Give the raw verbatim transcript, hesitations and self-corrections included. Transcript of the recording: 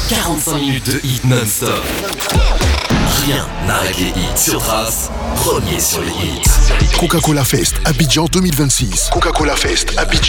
quarante-cinq minutes de hits non-stop. Rien n'arrête les hits sur Trace, premier sur les hits. Coca-Cola Fest, Abidjan deux mille vingt-six. Coca-Cola Fest, Abidjan.